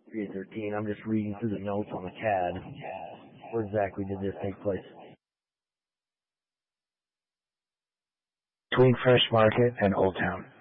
313. I'm just reading through the notes on the CAD. Where exactly did this take place? Between Fresh Market and Old Town.